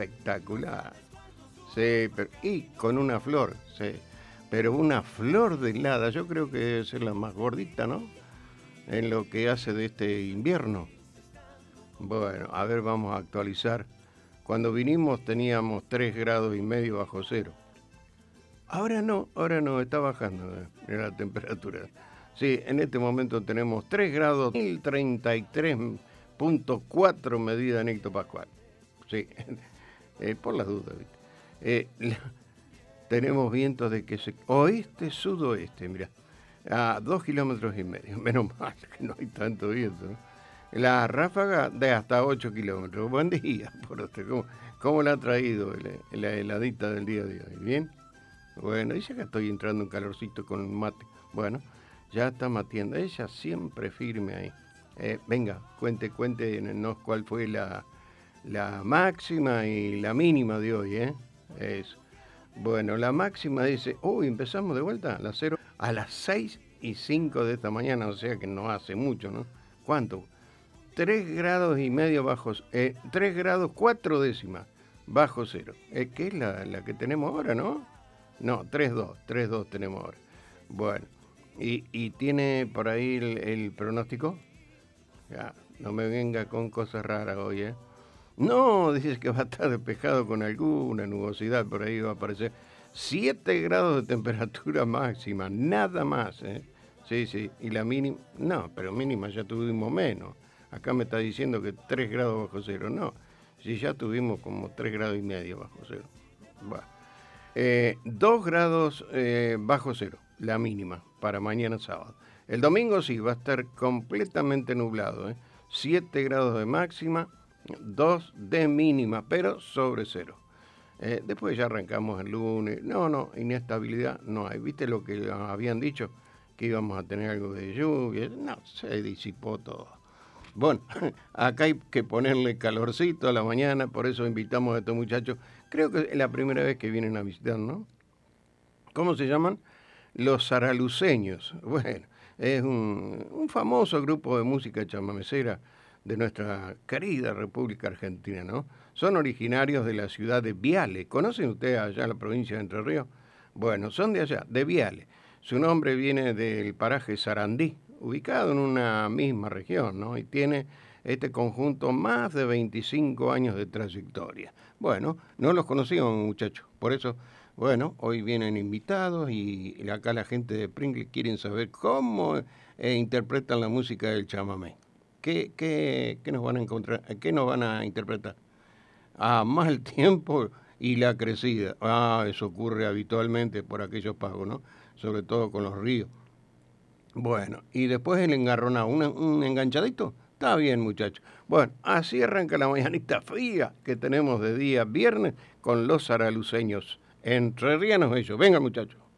espectacular. Sí, y con una flor, sí. Pero una flor de helada, yo creo que debe ser la más gordita, ¿no? En lo que hace de este invierno. Bueno, a ver, vamos a actualizar. Cuando vinimos teníamos 3,5 grados bajo cero. Ahora no, está bajando la temperatura. Sí, en este momento tenemos 3 grados, 1033,4 medida en hectopascual. Sí, por las dudas, ¿viste? Tenemos vientos de que oeste-sudoeste, mira, a 2,5 kilómetros. Menos mal que no hay tanto viento, ¿no? La ráfaga de hasta 8 kilómetros. Buen día, por usted. ¿Cómo la ha traído la heladita del día de hoy? ¿Bien? Bueno, dice que estoy entrando en calorcito con un mate. Bueno, ya está mateando. Ella siempre firme ahí. Venga, cuéntenos cuál fue la máxima y la mínima de hoy, ¿eh? Eso. Bueno, la máxima dice, empezamos de vuelta a las 6:05 de esta mañana, o sea que no hace mucho, ¿no? ¿Cuánto? 3,5 grados bajo, 3 grados 4 décimas bajo cero. Que es la que tenemos ahora, ¿no? No, 3,2 tenemos ahora. Bueno, y tiene por ahí el pronóstico. Ya, no me venga con cosas raras hoy, ¿eh? No, dices que va a estar despejado con alguna nubosidad, por ahí va a aparecer 7 grados de temperatura máxima, nada más, ¿eh? Sí, y la mínima, no, pero mínima ya tuvimos menos. Acá me está diciendo que 3 grados bajo cero, no, si ya tuvimos como 3,5 grados bajo cero. Bueno. 2 grados bajo cero, la mínima, para mañana sábado. El domingo sí, va a estar completamente nublado, ¿eh? 7 grados de máxima, 2 de mínima, pero sobre cero. Después ya arrancamos el lunes. No, inestabilidad no hay. ¿Viste lo que habían dicho? Que íbamos a tener algo de lluvia. No, se disipó todo. Bueno, acá hay que ponerle calorcito a la mañana, por eso invitamos a estos muchachos. Creo que es la primera vez que vienen a visitar, ¿no? ¿Cómo se llaman? Los Zaraluceños. Bueno, es un famoso grupo de música chamamecera de nuestra querida República Argentina, ¿no? Son originarios de la ciudad de Viale. ¿Conocen ustedes allá la provincia de Entre Ríos? Bueno, son de allá, de Viale. Su nombre viene del paraje Sarandí, ubicado en una misma región, ¿no? Y tiene este conjunto más de 25 años de trayectoria. Bueno, no los conocíamos, muchachos, por eso, bueno, hoy vienen invitados y acá la gente de Pringles quieren saber cómo interpretan la música del chamamé. ¿Qué nos van a encontrar? ¿Qué nos van a interpretar? Mal tiempo y la crecida. Eso ocurre habitualmente por aquellos pagos, ¿no? Sobre todo con los ríos. Bueno, y después el engarronado, un enganchadito. Está bien, muchachos. Bueno, así arranca la mañanita fría que tenemos de día viernes con los zaraluceños. Entrerrianos ellos. Venga, muchachos.